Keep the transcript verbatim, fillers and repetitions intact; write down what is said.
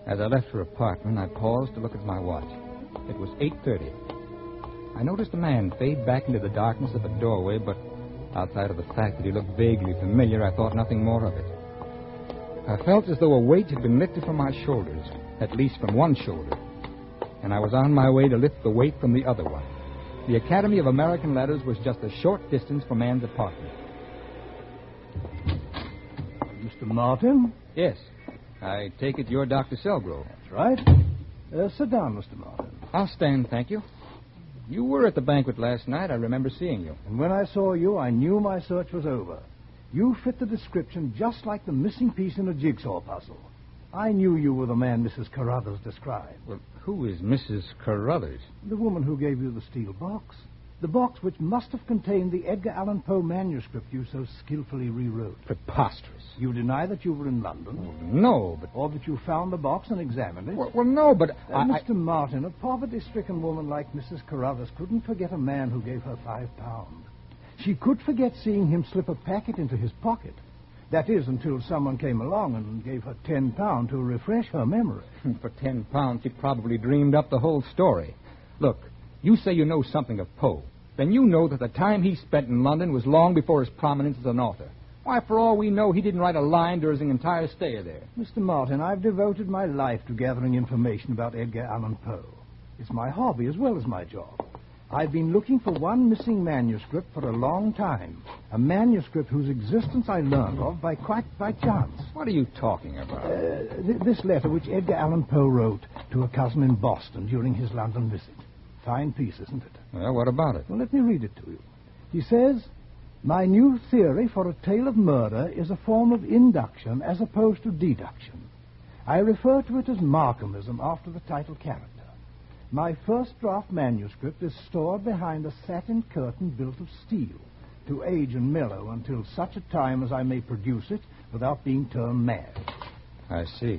As I left her apartment, I paused to look at my watch. It was eight thirty. I noticed a man fade back into the darkness of the doorway, but outside of the fact that he looked vaguely familiar, I thought nothing more of it. I felt as though a weight had been lifted from my shoulders, at least from one shoulder, and I was on my way to lift the weight from the other one. The Academy of American Letters was just a short distance from Anne's apartment. Mister Martin? Yes. I take it you're Doctor Selgrove. That's right. Uh, sit down, Mister Martin. I'll stand, thank you. You were at the banquet last night. I remember seeing you. And when I saw you, I knew my search was over. You fit the description just like the missing piece in a jigsaw puzzle. I knew you were the man Missus Carruthers described. Well, who is Missus Carruthers? The woman who gave you the steel box. The box which must have contained the Edgar Allan Poe manuscript you so skillfully rewrote. Preposterous. You deny that you were in London? Well, no, but... Or that you found the box and examined it? Well, well no, but... Uh, I, Mister I... Martin, a poverty-stricken woman like Missus Carruthers couldn't forget a man who gave her five pounds. She could forget seeing him slip a packet into his pocket. That is, until someone came along and gave her ten pounds to refresh her memory. For ten pounds, she probably dreamed up the whole story. Look, you say you know something of Poe. Then you know that the time he spent in London was long before his prominence as an author. Why, for all we know, he didn't write a line during his entire stay there. Mister Martin, I've devoted my life to gathering information about Edgar Allan Poe. It's my hobby as well as my job. I've been looking for one missing manuscript for a long time. A manuscript whose existence I learned of by quite by chance. What are you talking about? Uh, th- this letter which Edgar Allan Poe wrote to a cousin in Boston during his London visit. Fine piece, isn't it? Well, what about it? Well, let me read it to you. He says, "My new theory for a tale of murder is a form of induction as opposed to deduction. I refer to it as Markhamism after the title character. My first draft manuscript is stored behind a satin curtain built of steel to age and mellow until such a time as I may produce it without being turned mad." I see.